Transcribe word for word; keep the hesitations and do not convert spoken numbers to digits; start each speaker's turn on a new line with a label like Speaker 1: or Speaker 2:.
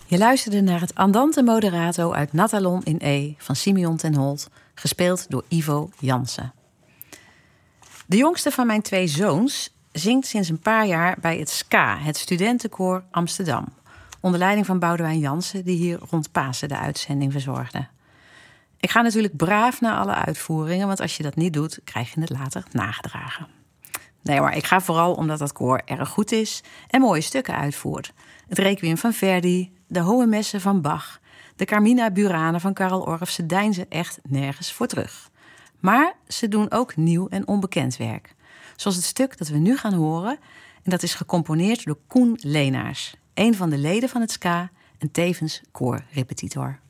Speaker 1: Je luisterde naar het Andante Moderato uit Natalon in E van Simeon ten Holt, gespeeld door Ivo Jansen. De jongste van mijn twee zoons zingt sinds een paar jaar bij het S K A, het Studentenkoor Amsterdam, onder leiding van Boudewijn Jansen, die hier rond Pasen de uitzending verzorgde. Ik ga natuurlijk braaf naar alle uitvoeringen, want als je dat niet doet, krijg je het later nagedragen. Nee, maar ik ga vooral omdat dat koor erg goed is en mooie stukken uitvoert. Het Requiem van Verdi, de Hohe Messe van Bach, de Carmina Burana van Karel Orff, ze deinzen echt nergens voor terug. Maar ze doen ook nieuw en onbekend werk. Zoals het stuk dat we nu gaan horen, en dat is gecomponeerd door Koen Leenaars, een van de leden van het S K A en tevens koorrepetitor.